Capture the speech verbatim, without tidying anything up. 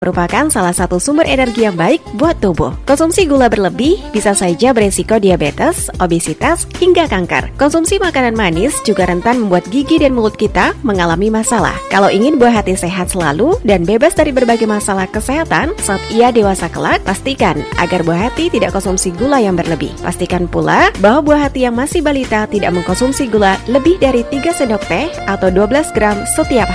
merupakan salah satu sumber energi yang baik buat tubuh. Konsumsi gula berlebih bisa saja beresiko diabetes, obesitas, hingga kanker. Konsumsi makanan manis juga rentan membuat gigi dan mulut kita mengalami masalah. Kalau ingin buah hati sehat selalu dan bebas dari berbagai masalah kesehatan saat ia dewasa kelak, pastikan agar buah hati tidak konsumsi gula yang berlebih. Pastikan pula bahwa buah hati yang masih balita tidak mengkonsumsi gula lebih dari tiga sendok teh atau dua belas gram setiap